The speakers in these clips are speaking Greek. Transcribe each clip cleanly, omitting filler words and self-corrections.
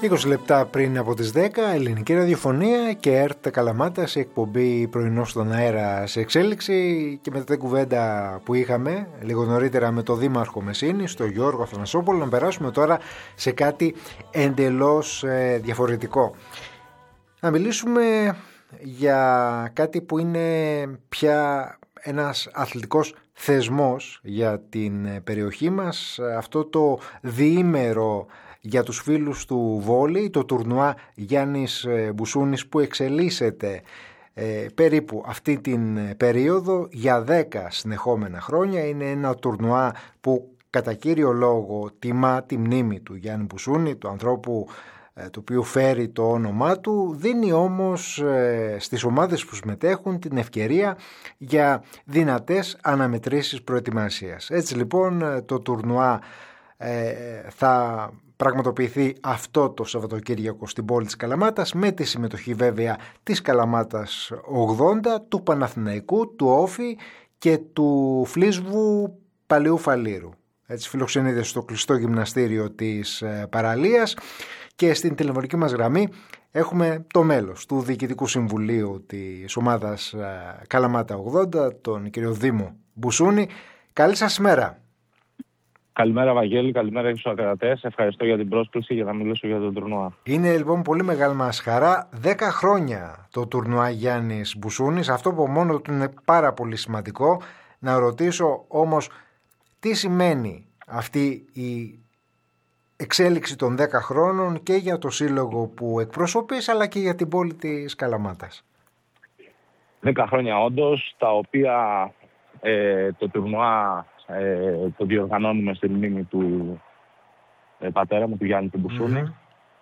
20 λεπτά πριν από τις 10, ελληνική ραδιοφωνία και ΕΡΤ Καλαμάτα, σε εκπομπή πρωινό στον αέρα σε εξέλιξη, και μετά την κουβέντα που είχαμε λίγο νωρίτερα με τον Δήμαρχο Μεσσήνη, στον Γιώργο Αθανασόπουλο, να περάσουμε τώρα σε κάτι εντελώς διαφορετικό. Να μιλήσουμε για κάτι που είναι πια ένας αθλητικός θεσμός για την περιοχή μας, αυτό το διήμερο για τους φίλους του βόλεϊ, το τουρνουά Γιάννης Μπουσούνης, που εξελίσσεται περίπου αυτή την περίοδο για 10 συνεχόμενα χρόνια. Είναι ένα τουρνουά που κατά κύριο λόγο τιμά τη μνήμη του Γιάννη Μπουσούνη, του ανθρώπου το οποίο φέρει το όνομά του, δίνει όμως στις ομάδες που συμμετέχουν την ευκαιρία για δυνατές αναμετρήσεις προετοιμασίας. Έτσι λοιπόν το τουρνουά θα πραγματοποιηθεί αυτό το Σαββατοκύριακο στην πόλη της Καλαμάτας, με τη συμμετοχή βέβαια της Καλαμάτας 80, του Παναθηναϊκού, του Όφη και του Φλίσβου Παλαιού Φαλήρου. Έτσι φιλοξενείται στο κλειστό γυμναστήριο της παραλίας. Και στην τηλεφωνική μας γραμμή έχουμε το μέλος του Διοικητικού Συμβουλίου της ομάδας Καλαμάτα 80, τον κύριο Δήμο Μπουσούνη. Καλή σας ημέρα. Καλημέρα Βαγγέλη, καλημέρα στους ακροατές. Ευχαριστώ για την πρόσκληση για να μιλήσω για το τουρνουά. Είναι λοιπόν πολύ μεγάλη μας χαρά. 10 χρόνια το τουρνουά Γιάννης Μπουσούνης, αυτό που μόνο του είναι πάρα πολύ σημαντικό. Να ρωτήσω όμως, τι σημαίνει αυτή η εξέλιξη των 10 χρόνων και για το σύλλογο που εκπροσωπείς, αλλά και για την πόλη της Καλαμάτας? 10 χρόνια όντως, τα οποία το τουρνουά το διοργανώνουμε στη μνήμη του πατέρα μου, του Γιάννη του Μπουσούνη.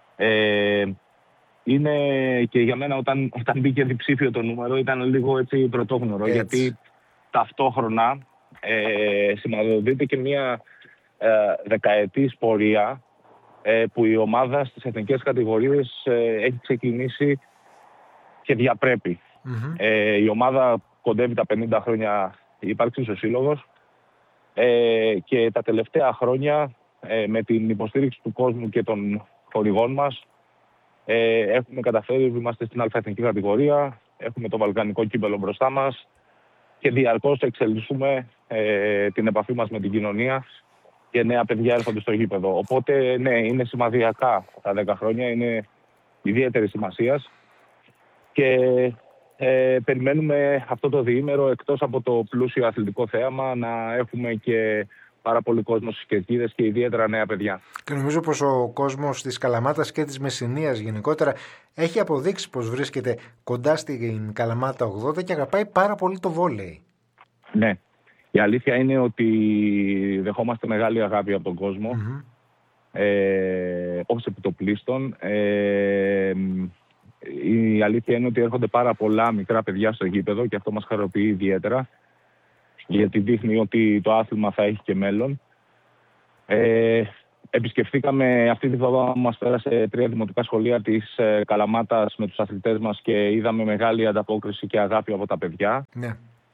Είναι και για μένα, όταν μπήκε διψήφιο το νούμερο, ήταν λίγο έτσι πρωτόγνωρο, γιατί ταυτόχρονα σημαδεύεται και μια δεκαετής πορεία που η ομάδα στις εθνικές κατηγορίες έχει ξεκινήσει και διαπρέπει. Η ομάδα κοντεύει τα 50 χρόνια ύπαρξης ο σύλλογος, και τα τελευταία χρόνια με την υποστήριξη του κόσμου και των χορηγών μας έχουμε καταφέρει, είμαστε στην αλφα-εθνική κατηγορία, έχουμε το βαλκανικό κύπελλο μπροστά μας και διαρκώς εξελίσσουμε την επαφή μας με την κοινωνία και νέα παιδιά έρχονται στο γήπεδο. Οπότε ναι, είναι σημαδιακά τα 10 χρόνια, είναι ιδιαίτερη σημασίας και περιμένουμε αυτό το διήμερο, εκτός από το πλούσιο αθλητικό θέαμα, να έχουμε και πάρα πολύ κόσμο στις κερκίδες και ιδιαίτερα νέα παιδιά. Και νομίζω πως ο κόσμος της Καλαμάτας και της Μεσσηνίας γενικότερα έχει αποδείξει πως βρίσκεται κοντά στην Καλαμάτα 80 και αγαπάει πάρα πολύ το βόλεϊ. Ναι. Η αλήθεια είναι ότι δεχόμαστε μεγάλη αγάπη από τον κόσμο, όπως επιτοπλίστων. Η αλήθεια είναι ότι έρχονται πάρα πολλά μικρά παιδιά στο γήπεδο και αυτό μας χαροποιεί ιδιαίτερα, γιατί δείχνει ότι το άθλημα θα έχει και μέλλον. Επισκεφθήκαμε αυτή τη βδομάδα που μας πέρασε 3 δημοτικά σχολεία της Καλαμάτας με τους αθλητές μας και είδαμε μεγάλη ανταπόκριση και αγάπη από τα παιδιά. Ναι.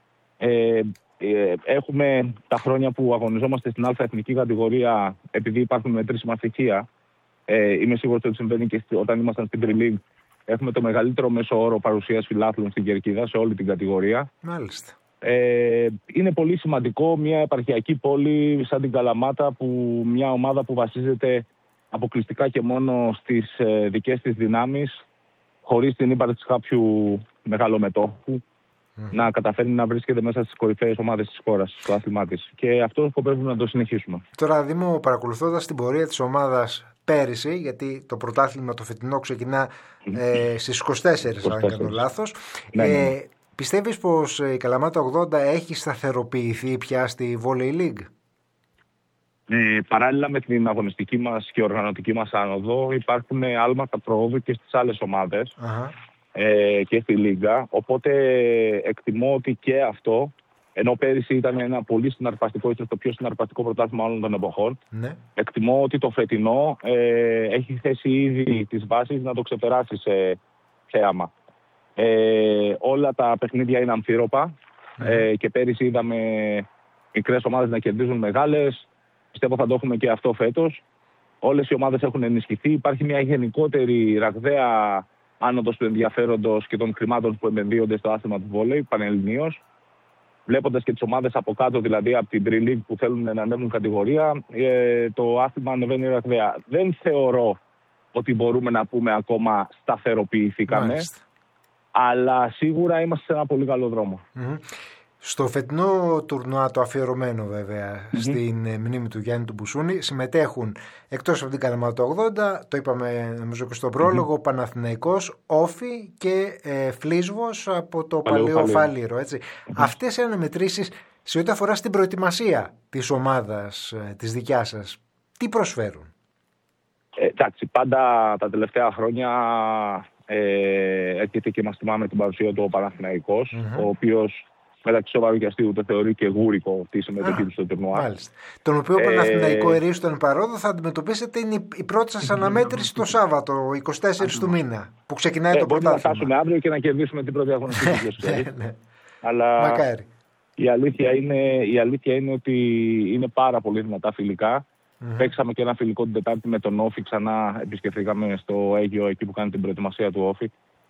Έχουμε τα χρόνια που αγωνιζόμαστε στην αλφα-εθνική κατηγορία, επειδή υπάρχουν μετρήσιμα στοιχεία. Είμαι σίγουρος ότι συμβαίνει και όταν ήμασταν στην Pre-League. Έχουμε το μεγαλύτερο μέσο όρο παρουσίας φιλάθλων στην Κερκίδα σε όλη την κατηγορία. Μάλιστα. Είναι πολύ σημαντικό μια επαρχιακή πόλη σαν την Καλαμάτα, που μια ομάδα που βασίζεται αποκλειστικά και μόνο στις δικές της δυνάμεις, χωρίς την ύπαρξη κάποιου μεγαλομετόχου, να καταφέρει να βρίσκεται μέσα στις κορυφαίες ομάδες της χώρας, στο άθλημά της. Και αυτό σκοπεύουμε να το συνεχίσουμε. Τώρα, Δήμο, παρακολουθώντας την πορεία της ομάδας πέρυσι, γιατί το πρωτάθλημα το φετινό ξεκινά στις 24, αν κάνω λάθος, πιστεύεις πως η Καλαμάτα 80 έχει σταθεροποιηθεί πια στη Volley League? Παράλληλα με την αγωνιστική μας και οργανωτική μας άνοδο, υπάρχουν άλματα προόδου και στις άλλες ομάδες και στη Λίγκα. Οπότε εκτιμώ ότι και αυτό, ενώ πέρυσι ήταν ένα πολύ συναρπαστικό, ίσως το πιο συναρπαστικό πρωτάθλημα όλων των εποχών, εκτιμώ ότι το φετινό έχει θέσει ήδη τις βάσεις να το ξεπεράσει σε θέαμα. Όλα τα παιχνίδια είναι αμφίροπα και πέρυσι είδαμε μικρές ομάδες να κερδίζουν μεγάλες. Πιστεύω θα το έχουμε και αυτό φέτος. Όλες οι ομάδες έχουν ενισχυθεί. Υπάρχει μια γενικότερη ραγδαία άνοδος του ενδιαφέροντος και των χρημάτων που επενδύονται στο άθλημα του βόλεϊ, πανελληνίως. Βλέποντας και τις ομάδες από κάτω, δηλαδή από την Pre-League που θέλουν να ανέβουν κατηγορία, το άθλημα ανεβαίνει ραγδαία. Δεν θεωρώ ότι μπορούμε να πούμε ακόμα σταθεροποιηθήκαμε. Μάλιστα. Αλλά σίγουρα είμαστε σε ένα πολύ καλό δρόμο. Στο φετινό τουρνουά, το αφιερωμένο βέβαια στην μνήμη του Γιάννη του Μπουσούνη, συμμετέχουν εκτός από την Καλαμάτα 80, το είπαμε νομίζω και στον πρόλογο, Παναθηναϊκός, Όφη και Φλίσβος από το Παλαιό Φάληρο. Αυτές οι αναμετρήσεις σε ό,τι αφορά στην προετοιμασία της ομάδας της δικιάς σας, τι προσφέρουν? Εντάξει, πάντα τα τελευταία χρόνια έρχεται και μας θυμάμαι την παρουσία του ο Παναθηναϊκός, ο οποίος μεταξύ σοβαρού και αστείου το θεωρεί και γούρικο τη συμμετοχή του στο τουρνουά. Τον οποίο Παναθηναϊκό ερίστον παρόδο θα αντιμετωπίσετε, είναι η πρώτη σας αναμέτρηση το Σάββατο, 24 του μήνα, που ξεκινάει το πρωτάθλημα. Μπορούμε να φτάσουμε αύριο και να κερδίσουμε την πρώτη αγωνιστική. Αλλά μακάρι. Η αλήθεια είναι ότι είναι πάρα πολύ δυνατά φιλικά. Παίξαμε και ένα φιλικό την Τετάρτη με τον Όφη, ξανά επισκεφθήκαμε στο Αίγυο εκεί που κάνει την προετοιμασία του Όφη.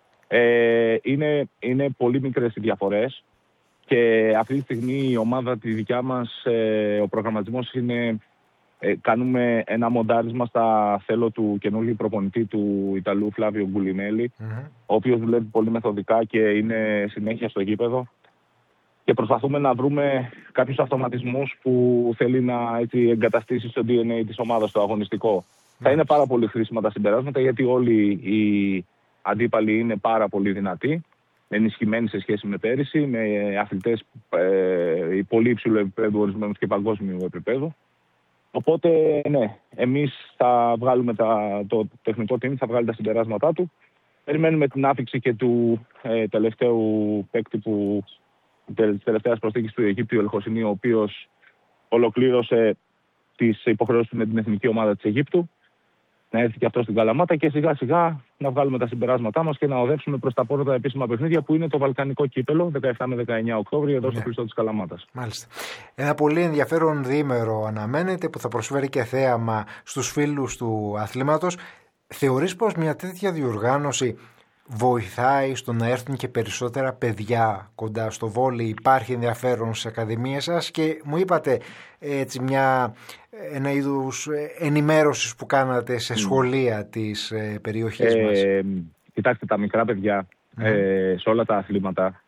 Είναι πολύ μικρές οι διαφορές και αυτή τη στιγμή η ομάδα τη δικιά μας, ο προγραμματισμός είναι κάνουμε ένα μοντάρισμα στα θέλω του καινούργιου προπονητή του Ιταλού Φλάβιο Γκουλινέλη, ο οποίος δουλεύει πολύ μεθοδικά και είναι συνέχεια στο γήπεδο. Και προσπαθούμε να βρούμε κάποιους αυτοματισμούς που θέλει να εγκαταστήσει στο DNA της ομάδας, το αγωνιστικό. Θα είναι πάρα πολύ χρήσιμα τα συμπεράσματα, γιατί όλοι οι αντίπαλοι είναι πάρα πολύ δυνατοί, ενισχυμένοι σε σχέση με πέρυσι, με αθλητές πολύ υψηλού επίπεδου, ορισμένους και παγκόσμιου επίπεδου. Οπότε, ναι, εμείς θα βγάλουμε το τεχνικό team, θα βγάλει τα συμπεράσματά του. Περιμένουμε την άφιξη και του τελευταίου παίκτη της τελευταίας προσθήκης του Αιγύπτιου Ελχοσινή, ο οποίος ολοκλήρωσε τις υποχρεώσεις του με την εθνική ομάδα της Αιγύπτου, να έρθει και αυτό στην Καλαμάτα και σιγά σιγά να βγάλουμε τα συμπεράσματά μας και να οδεύσουμε προς τα πρώτα επίσημα παιχνίδια, που είναι το Βαλκανικό Κύπελλο 17 με 19 Οκτώβριο εδώ στο κλειστό της Καλαμάτας. Μάλιστα. Ένα πολύ ενδιαφέρον διήμερο αναμένεται που θα προσφέρει και θέαμα στους φίλους του αθλήματος. Θεωρείς πως μια τέτοια διοργάνωση βοηθάει στο να έρθουν και περισσότερα παιδιά κοντά στο βόλεϊ? Υπάρχει ενδιαφέρον στις ακαδημίες σας? Και μου είπατε έτσι ένα είδους ενημέρωσης που κάνατε σε σχολεία της περιοχής μας. Κοιτάξτε, τα μικρά παιδιά σε όλα τα αθλήματα,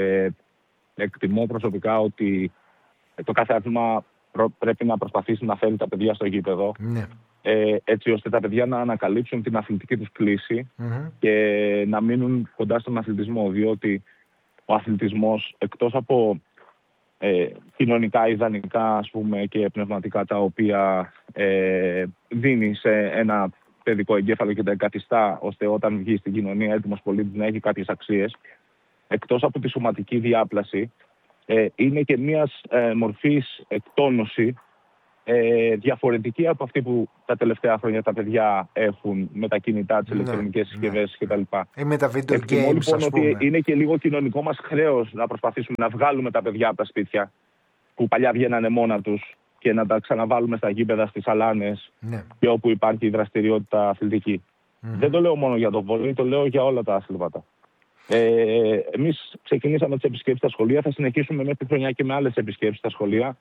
εκτιμώ προσωπικά ότι το κάθε άθλημα πρέπει να προσπαθήσει να φέρει τα παιδιά στο γήπεδο. Έτσι ώστε τα παιδιά να ανακαλύψουν την αθλητική τους κλίση και να μείνουν κοντά στον αθλητισμό, διότι ο αθλητισμός, εκτός από κοινωνικά, ιδανικά ας πούμε, και πνευματικά, τα οποία δίνει σε ένα παιδικό εγκέφαλο και τα εγκαθιστά ώστε όταν βγει στην κοινωνία έτοιμος πολίτης να έχει κάποιες αξίες, εκτός από τη σωματική διάπλαση, είναι και μιας μορφής εκτόνωση διαφορετική από αυτή που τα τελευταία χρόνια τα παιδιά έχουν με τα κινητά, τις ηλεκτρονικές συσκευές κτλ. Με τα video games, λοιπόν, ότι είναι και λίγο κοινωνικό μας χρέος να προσπαθήσουμε να βγάλουμε τα παιδιά από τα σπίτια που παλιά βγαίνανε μόνα τους και να τα ξαναβάλουμε στα γήπεδα, στις αλάνες και όπου υπάρχει η δραστηριότητα αθλητική. Δεν το λέω μόνο για το βόλεϊ, το λέω για όλα τα αθλήματα. Εμείς ξεκινήσαμε τις επισκέψεις στα σχολεία, θα συνεχίσουμε μέχρι τη χρονιά και με άλλες επισκέψεις στα σχολεία.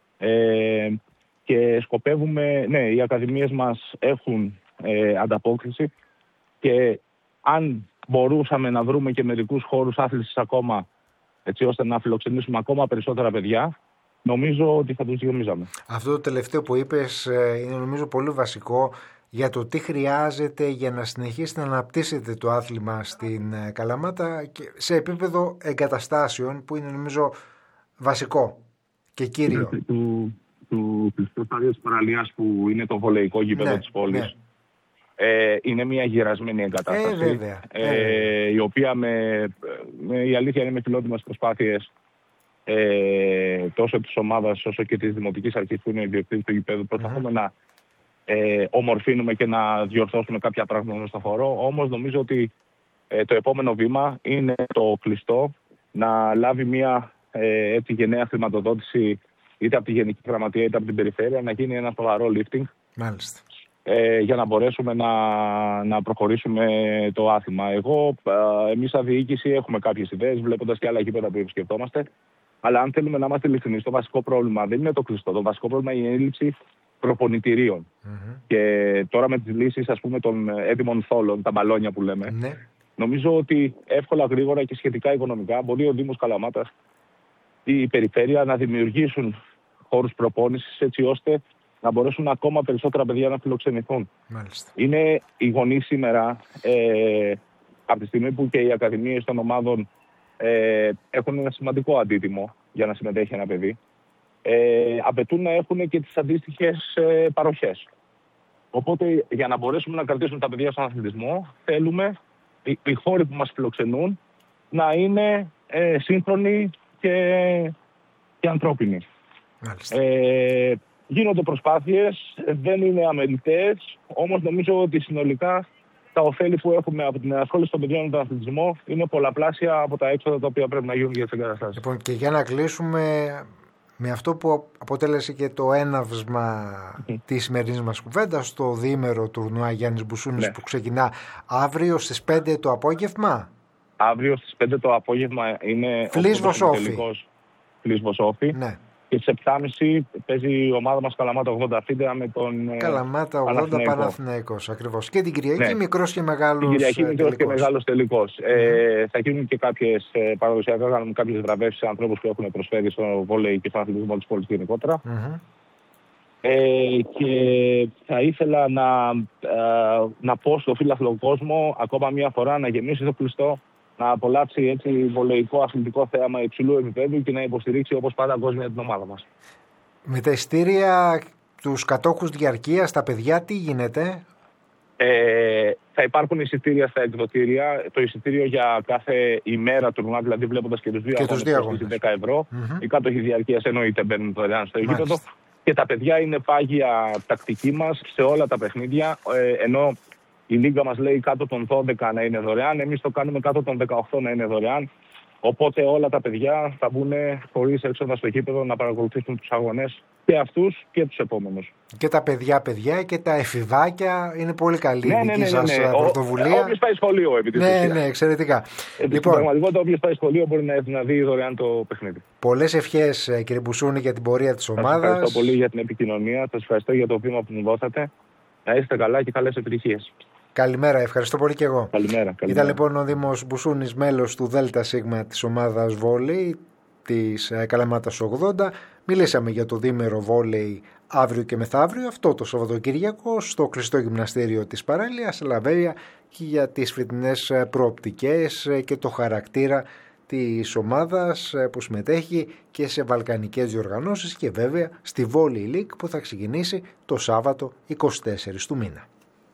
Και σκοπεύουμε, οι ακαδημίες μας έχουν ανταπόκριση και αν μπορούσαμε να βρούμε και μερικούς χώρους άθλησης ακόμα, έτσι ώστε να φιλοξενήσουμε ακόμα περισσότερα παιδιά, νομίζω ότι θα τους γεμίζαμε. Αυτό το τελευταίο που είπες είναι νομίζω πολύ βασικό για το τι χρειάζεται για να συνεχίσετε να αναπτύσσετε το άθλημα στην Καλαμάτα και σε επίπεδο εγκαταστάσεων, που είναι νομίζω βασικό και κύριο. Το κλειστό στάδιο της παραλίας, που είναι το βολεϊκό γήπεδο της πόλης, είναι μια γυρασμένη εγκατάσταση, η οποία η αλήθεια είναι με φιλότιμες προσπάθειες τόσο της ομάδας όσο και της Δημοτικής Αρχής, που είναι ο ιδιοκτήτης του γήπεδου, προσπαθούμε να ομορφύνουμε και να διορθώσουμε κάποια πράγματα στο χώρο. Όμως νομίζω ότι το επόμενο βήμα είναι το κλειστό να λάβει μια γενναία χρηματοδότηση είτε από τη Γενική Γραμματεία είτε από την Περιφέρεια, να γίνει ένα σοβαρό lifting. Μάλιστα. για να μπορέσουμε να προχωρήσουμε το άθλημα. Εμείς σαν διοίκηση έχουμε κάποιες ιδέες, βλέποντας και άλλα γήπεδα που επισκεπτόμαστε. Αλλά αν θέλουμε να είμαστε ειλικρινείς, το βασικό πρόβλημα δεν είναι το κλειστό. Το βασικό πρόβλημα είναι η έλλειψη προπονητηρίων. Και τώρα με τις λύσεις, ας πούμε, των έτοιμων θόλων, τα μπαλόνια που λέμε, νομίζω ότι εύκολα, γρήγορα και σχετικά οικονομικά μπορεί ο Δήμος Καλαμάτας ή η περιφέρεια να δημιουργήσουν χώρους προπόνησης, έτσι ώστε να μπορέσουν ακόμα περισσότερα παιδιά να φιλοξενηθούν. Μάλιστα. Είναι οι γονείς σήμερα, από τη στιγμή που και οι ακαδημίες των ομάδων έχουν ένα σημαντικό αντίτιμο για να συμμετέχει ένα παιδί, απαιτούν να έχουν και τις αντίστοιχες παροχές. Οπότε, για να μπορέσουμε να κρατήσουμε τα παιδιά στον αθλητισμό, θέλουμε οι χώροι που μας φιλοξενούν να είναι σύγχρονοι και ανθρώπινοι. Γίνονται προσπάθειες, δεν είναι αμεληταίες, όμως νομίζω ότι συνολικά τα ωφέλη που έχουμε από την ενασχόληση των παιδιών με τον αθλητισμό είναι πολλαπλάσια από τα έξοδα τα οποία πρέπει να γίνουν για τις εγκαταστάσεις. Λοιπόν, και για να κλείσουμε με αυτό που αποτέλεσε και το έναυσμα της σημερινής μας κουβέντας, το διήμερο τουρνουά Γιάννης Μπουσούνης, που ξεκινά αύριο στις 5 το απόγευμα. Αύριο στις 5 το απόγευμα είναι Φλής Βοσόφη. Ναι. Και στις 7.30 παίζει η ομάδα μας Καλαμάτα 80 Φίντεα με τον Καλαμάτα 80 Παναθηναϊκός. Ακριβώς. Και την Κυριακή μικρός και μεγάλος τελικός. Την Κυριακή μικρός και μεγάλος τελικός. Θα γίνουν και κάποιες παραδοσιακά, κάνουμε κάποιες βραβεύσεις σε ανθρώπους που έχουν προσφέρει στο βόλεϊ και στον αθλητισμό της πόλης γενικότερα. Και θα ήθελα να πω στο φίλαθλο κόσμο ακόμα μια φορά να γεμίσει το κλειστό, να απολαύσει έτσι βολεϊκό αθλητικό θέαμα υψηλού επίπεδου και να υποστηρίξει όπως πάντα κόσμια την ομάδα μας. Με τα εισιτήρια, τους κατόχους διαρκείας, τα παιδιά, τι γίνεται? Θα υπάρχουν εισιτήρια στα εκδοτήρια. Το εισιτήριο για κάθε ημέρα τουρνουά, δηλαδή βλέποντας και τους δύο αγώνες, 10 ευρώ. Οι κάτοχοι διαρκείας εννοείται μπαίνουν δωρεάν στο γήπεδο. Και τα παιδιά είναι πάγια τακτική μας σε όλα τα παιχνίδια, ενώ η λίγα μας λέει κάτω των 12 να είναι δωρεάν, εμείς το κάνουμε κάτω των 18 να είναι δωρεάν. Οπότε όλα τα παιδιά θα μπουν χωρίς έξοδα στο γήπεδο να παρακολουθήσουν τους αγώνες, και αυτούς και τους επόμενους. Και τα παιδιά και τα εφηβάκια είναι πολύ καλή η δική σας πρωτοβουλία. Όποιος πάει σχολείο, Ναι, εξαιρετικά. Στην πραγματικότητα, όποιος πάει σχολείο μπορεί να δει δωρεάν το παιχνίδι. Πολλές ευχές, κύριε Μπουσούνη, για την πορεία της ομάδας. Σας ευχαριστώ πολύ για την επικοινωνία. Σας ευχαριστώ για το βήμα που μου δώσατε. Να είστε καλά και καλές επιτυχίες. Καλημέρα, ευχαριστώ πολύ και εγώ. Καλημέρα. Ήταν λοιπόν ο Δήμος Μπουσούνης, μέλος του ΔΣ της ομάδας βόλεϊ της Καλαμάτας 80. Μιλήσαμε για το διήμερο βόλεϊ αύριο και μεθαύριο, αυτό το Σαββατοκύριακο, στο κλειστό γυμναστήριο της παράλειας, αλλά βέβαια και για τις φετινές προοπτικές και το χαρακτήρα της ομάδας που συμμετέχει και σε βαλκανικές διοργανώσεις και βέβαια στη Volley League που θα ξεκινήσει το Σάββατο 24 του μήνα.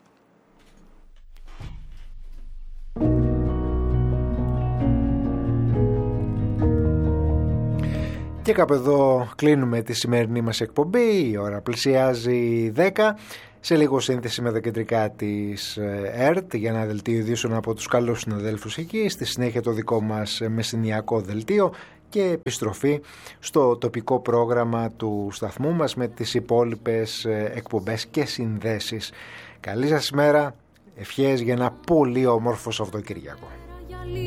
Και κάπου εδώ κλείνουμε τη σημερινή μας εκπομπή. Η ώρα πλησιάζει 10. Σε λίγο σύνθεση με τα κεντρικά της ΕΡΤ για ένα δελτίο ειδήσεων από τους καλούς συναδέλφους εκεί. Στη συνέχεια το δικό μας μεσηνιακό δελτίο και επιστροφή στο τοπικό πρόγραμμα του σταθμού μας με τις υπόλοιπες εκπομπές και συνδέσεις. Καλή σας ημέρα, ευχές για ένα πολύ όμορφο Σαββατοκύριακο.